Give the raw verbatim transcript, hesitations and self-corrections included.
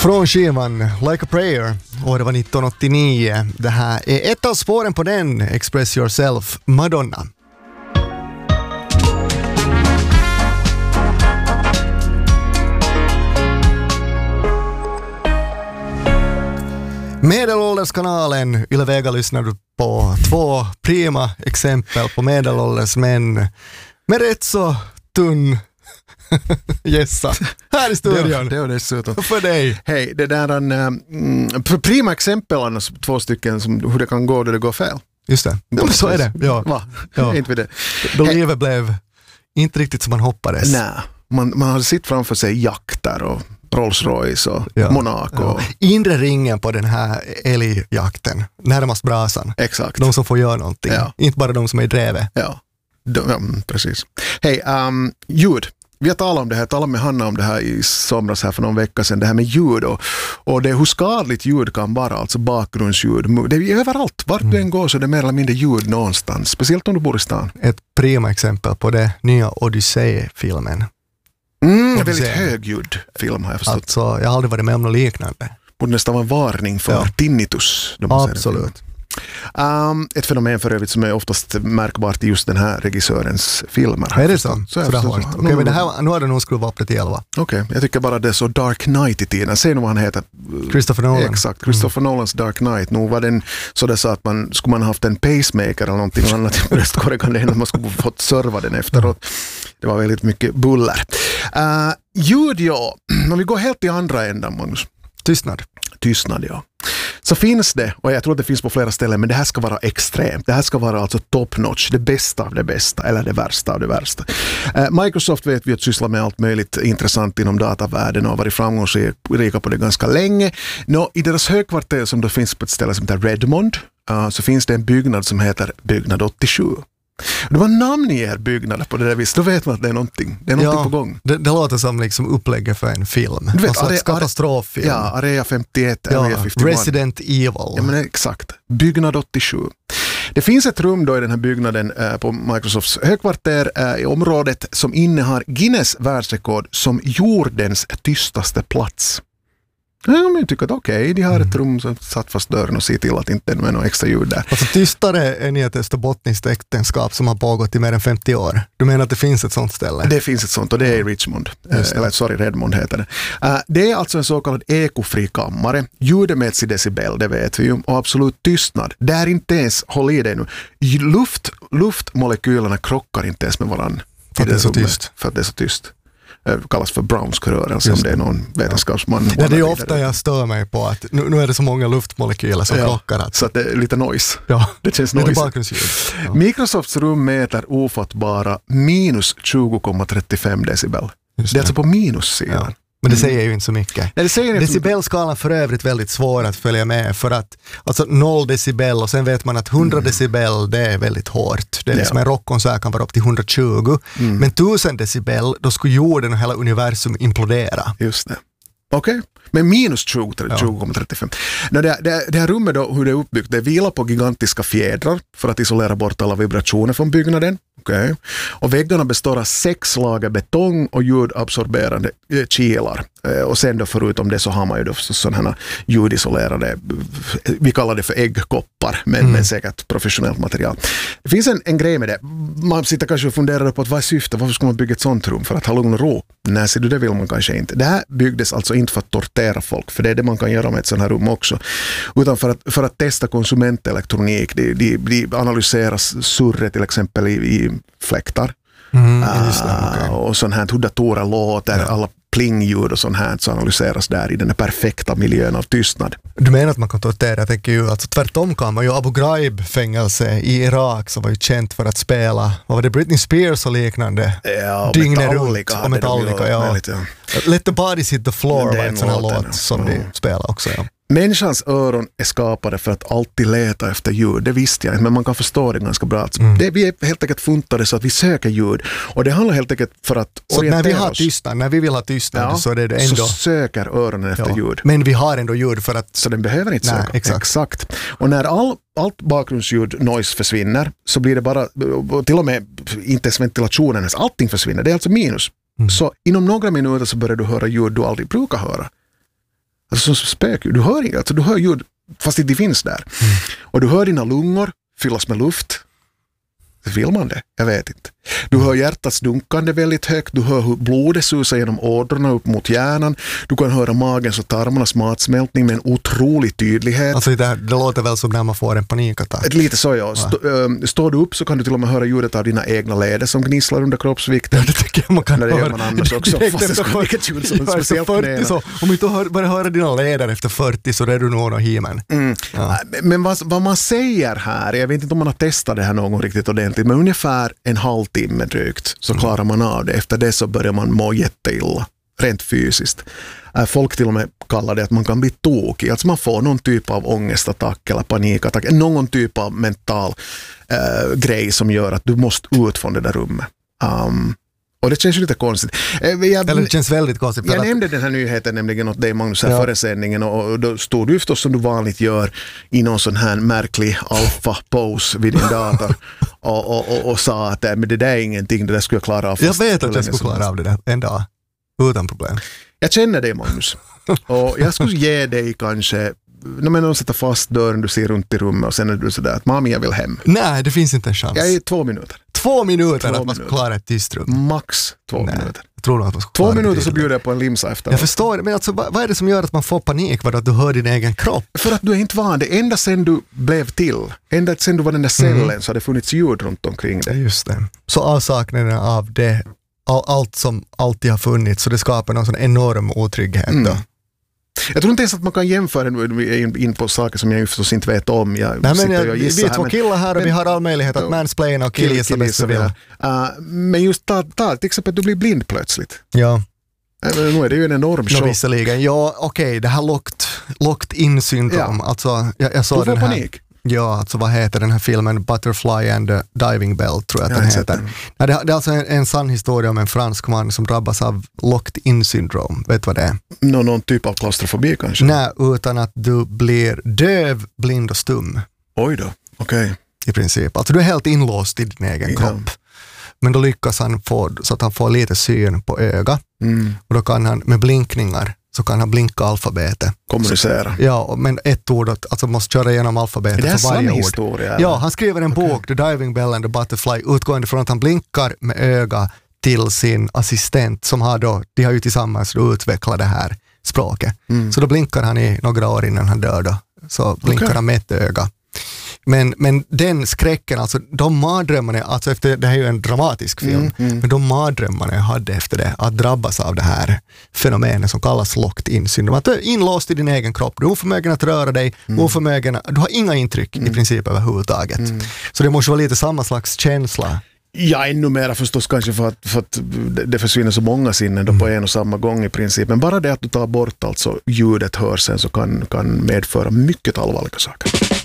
Från skivan Like a Prayer, och det var nittonhundraåttionio. Det här är ett av spåren på den, Express Yourself, Madonna. Medelålderskanalen, Yle Vega, lyssnar du på två prima exempel på medelålders män med rätt så tunn Jessa. Här i studion. Det var dessutom. För dig. Hej, det där är en um, prima exempel, annars två stycken som hur det kan gå då det går fel. Just det. Ja, men så är det. Ja. Va? Ja. Inte det. Då livet blev inte riktigt som man hoppades. Nej, man, man hade sitt framför sig jakter och Rolls-Royce och ja. Monaco. Ja. Inre ringen på den här älgjakten, närmast brasan. Exakt. De som får göra någonting. Ja. Inte bara de som är i drevet. Ja, de, ja precis. Hej, um, ljud. Vi har talat om det här, talat med Hanna om det här i somras här för någon vecka sedan, det här med ljud och, och det är hur skadligt ljud kan vara, alltså bakgrundsljud. Det är överallt, vart mm. du än går så är det mer eller mindre ljud någonstans, speciellt om du bor i stan. Ett prima exempel på det nya Odyssey-filmen. Mm, en väldigt högljudd film har jag förstått. Alltså, jag har aldrig varit med om något liknande. Borde nästan vara en varning för ja. tinnitus. Absolut. Um, ett fenomen för övrigt som är oftast märkbart i just den här regissörens filmer. Är det så? Så, så, så. Okej, okay, men det här, nu har det nog skruvat upp det till elva. Okej, okay, jag tycker bara det är så Dark Knight i tiden. Säg nog vad han heter. Christopher Nolan. Exakt, Christopher mm. Nolans Dark Knight. Nu var den så det sa att man skulle man haft en pacemaker eller någonting annat i bröstkorgen än man skulle fått serva den efteråt. Det var väldigt mycket buller. Uh, ljud, ja. Om vi går helt i andra ändan, Magnus. Tystnad. Tystnad, ja. Så finns det, och jag tror att det finns på flera ställen, men det här ska vara extremt. Det här ska vara alltså top notch, det bästa av det bästa, eller det värsta av det värsta. Uh, Microsoft vet vi att syssla med allt möjligt intressant inom datavärlden och har varit framgångsrika på det ganska länge. Nå, i deras högkvarter som då finns på ett ställe som heter Redmond, uh, så finns det en byggnad som heter Byggnad åttiosju. Det var namn i er byggnad på det där viset. Då vet man att det är någonting. Det är någonting ja, på gång. Det, det låter som liksom upplägget för en film. Du vet, alltså are, ett katastroffilm. Ja, Area femtioett, ja, Area femtioett. Resident Evil. Ja, men exakt. Byggnad åttiosju. Det finns ett rum då i den här byggnaden eh, på Microsofts högkvarter eh, i området som innehar Guinness världsrekord som jordens tystaste plats. Ja, men jag tycker att okej, okay, de har ett rum som satt fast dörren och ser till att inte det är något extra ljud där. Alltså tystare än i ett österbottniskt äktenskap som har pågått i mer än femtio år. Du menar att det finns ett sånt ställe? Det finns ett sånt och det är i Richmond. Eh, eller sorry, Redmond heter det. Uh, det är alltså en så kallad ekofri kammare. Ljudet mäts i decibel, det vet vi ju. Och absolut tystnad. Där inte ens, håll i dig nu, luft, luftmolekylerna krockar inte ens med varandra. För att det är så tyst. För att det är så tyst. Kallas för Brownsk rörelse om det är någon vetenskapsman. Ja, det är ofta jag stör mig på att nu, nu är det så många luftmolekyler som ja, krockar. Att... Så att det är lite noise. Ja, det känns det noise. Ja. Microsofts rum mäter ofattbara minus tjugo komma trettiofem decibel. Det. det är alltså på minussidan. Ja. Men det säger ju inte så mycket. Nej, det säger inte Decibelskalan för övrigt väldigt svår att följa med för att alltså noll decibel och sen vet man att hundra mm. decibel det är väldigt hårt. Det är liksom ja. en rockkonsert kan vara upp till hundratjugo. Mm. Men tusen decibel då skulle jorden och hela universum implodera. Just det. Okej. Okay. Men minus tjugo komma trettiofem. Ja. Det, det, det här rummet då, hur det är uppbyggt, det vilar på gigantiska fjädrar för att isolera bort alla vibrationer från byggnaden. Okay. Och väggarna består av sex lager betong och ljudabsorberande eh, kilar. Eh, och sen då förutom det så har man ju då sådana här ljudisolerade, vi kallar det för äggkoppar, men, mm. men säkert professionellt material. Det finns en, en grej med det. Man sitter kanske och funderar på att vad är syftet, varför ska man bygga ett sånt rum? För att ha lugn och ro? Nej, så det vill man kanske inte. Det här byggdes alltså inte för att tortera folk, för det är det man kan göra med ett sådant här rum också. Utan för att, för att testa konsumentelektronik. De, de, de analyseras surret till exempel i, i fläktar. Mm, uh, okay. Och sånt här hur datorer låter, ja. alla plingljud och sånt här så analyseras där i den perfekta miljön av tystnad. Du menar att man kan tortera? Jag tänker ju, alltså tvärtom kan man ju Abu Ghraib-fängelse i Irak som var ju känt för att spela, vad var det, Britney Spears och liknande? Ja, dygnet runt och Metallica, ja. Möjligt, ja. Let the bodies hit the floor var en sån här låt som mm. de spelar också, ja. Människans öron är skapade för att alltid leta efter ljud. Det visste jag inte, men man kan förstå det ganska bra. Alltså, mm. det, vi är helt enkelt funtade så att vi söker ljud. Och det handlar helt enkelt för att så orientera när vi har oss. Tystnad, när vi vill ha tystnad ja, så är det ändå... Så söker öronen efter ja. ljud. Men vi har ändå ljud för att... Så den behöver inte Nej, söka. Exakt. exakt. Och när all, allt bakgrundsljud, noise försvinner så blir det bara, till och med inte ens ventilationen, allting försvinner. Det är alltså minus. Mm. Så inom några minuter så börjar du höra ljud du aldrig brukar höra. Alltså som spökljud. Du hör inget, alltså du hör ljud fast det finns där. Mm. Och du hör dina lungor fyllas med luft. Vill man det? Jag vet inte. Du hör hjärtats dunkande väldigt högt. Du hör hur blodet susar genom ådrorna upp mot hjärnan. Du kan höra magens och tarmarnas matsmältning med en otrolig tydlighet. Alltså det, det låter väl som när man får en panikattack. Lite så, ja. Stå, äh, står du upp så kan du till och med höra ljudet av dina egna leder som gnisslar under kroppsvikten. Ja, det tycker jag man kan höra. Det gör man annars också. Fast det ska vilket ljud som är speciellt fyrtio så, om inte hör, börjar höra dina leder efter fyrtio så är du nog och himen. Mm. Ja. Men vad, vad man säger här, jag vet inte om man har testat det här någon riktigt ordentligt, men ungefär en halvtimme drygt så klarar man av det. Efter det så börjar man må jätteilla, rent fysiskt. Folk till och med kallar det att man kan bli tokig. Alltså man får någon typ av ångestattack eller panikattack. Någon typ av mental äh, grej som gör att du måste ut från det där rummet. Um, och det känns ju lite konstigt. Jag, eller det känns väldigt konstigt. Jag nämnde att... den här nyheten nämligen åt dig, Magnus, här ja. före sändningen, och då stod du förstås som du vanligt gör i någon sån här märklig alfa-pose vid din dator och, och, och, och sa att men det där är ingenting, det där skulle jag klara av. Jag vet att jag skulle klara av det där en dag, utan problem. Jag känner dig, Magnus. Och jag skulle ge dig kanske, när man sätter fast dörren, du ser runt i rummet och sen är du sådär att mami, jag vill hem. Nej, det finns inte en chans. Jag är två minuter. Två minuter två att man ska klara ett tyst rum. Max två Nej, minuter. Jag tror att man ska två minuter så bjuder jag på en limsa efter. Jag förstår, men alltså, vad är det som gör att man får panik? Vad att du hör din egen kropp? För att du är inte van. Det ända sen du blev till, ända sen du var den där cellen mm. så har det funnits ljud runt omkring det. Just det. Så avsaknaden av det, all, allt som alltid har funnits, så det skapar någon sån enorm otrygghet då. Mm. Jag tror inte ens att man kan jämföra in på saker som jag förstås inte vet om. Jag Nej, men jag, och vi är två här, killar här och men, vi har all möjlighet att mansplaina och killgissa kill, bäst vi vill. Uh, men just ta, ta till exempel att du blir blind plötsligt. Ja. Men nu är det ju en enorm chock. No, visserligen. Ja, okej, okay, det här locked, locked in syndrom. Ja. Alltså, jag, jag såg du får den här. Panik. Ja, alltså vad heter den här filmen? Butterfly and the Diving Bell tror jag att den heter. Den. Ja, det, det är alltså en, en sann historia om en fransk man som drabbas av locked in syndrom. Vet du vad det är? Nå, någon typ av klaustrofobi kanske? Nej, utan att du blir döv, blind och stum. Oj då, okej. Okay. I princip. Alltså du är helt inlåst i din egen ja. kropp. Men då lyckas han få så att han får lite syn på öga. Mm. Och då kan han med blinkningar så kan han blinka alfabetet. Kommunicera. Så, ja, men ett ord, alltså måste köra igenom alfabetet för varje ord. Historia, ja, han skriver en okay. bok, The Diving Bell and the Butterfly, utgående från att han blinkar med öga till sin assistent som har då, de har ju tillsammans då utvecklat det här språket. Mm. Så då blinkar han i några år innan han dör då. Så blinkar okay. han med ett öga. Men, men den skräcken, alltså de mardrömmarna, alltså efter, det här är ju en dramatisk film, mm, mm. men de mardrömmarna jag hade efter det, att drabbas av det här fenomenet som kallas locked in syndrom. Att du är inlåst i din egen kropp, du är oförmögen att röra dig, mm. oförmögen, du har inga intryck mm. i princip överhuvudtaget. Mm. Så det måste vara lite samma slags känsla. Ja, ännu mera förstås kanske för att, för att det försvinner så många sinnen då mm. på en och samma gång i princip. Men bara det att du tar bort alltså ljudet, hörseln, så kan, kan medföra mycket allvarliga saker.